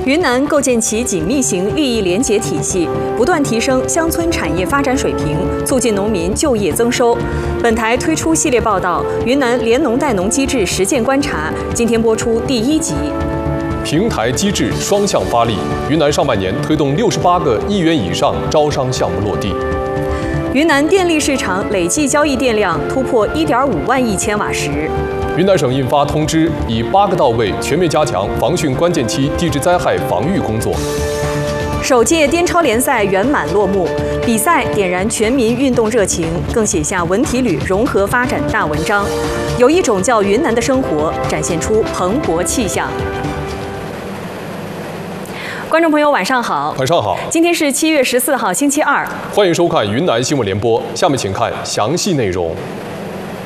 云南构建起紧密型利益联结体系，不断提升乡村产业发展水平，促进农民就业增收。本台推出系列报道《云南联农带农机制实践观察》，今天播出第1集。 平台机制双向发力，云南上半年推动68个亿元以上招商项目落地。 云南电力市场累计交易电量突破1.5万亿千瓦时。 云南省印发通知，以8个到位全面加强防汛关键期地质灾害防御工作。 首届滇超联赛圆满落幕，比赛点燃全民运动热情，更写下文体旅融合发展大文章。有一种叫云南的生活，展现出蓬勃气象。观众朋友，晚上好。 晚上好。 今天是7月14号，星期二。 欢迎收看云南新闻联播。下面请看详细内容。